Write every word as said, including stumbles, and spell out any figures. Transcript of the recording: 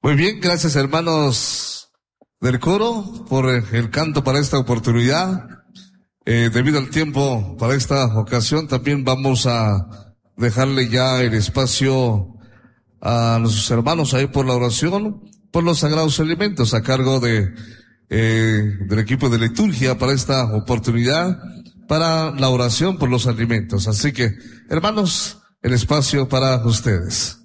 Muy bien, gracias hermanos del coro por el canto para esta oportunidad. Eh, debido al tiempo para esta ocasión, también vamos a dejarle ya el espacio a nuestros hermanos ahí por la oración, por los sagrados alimentos a cargo de eh, del equipo de liturgia para esta oportunidad, para la oración por los alimentos. Así que, hermanos, el espacio para ustedes.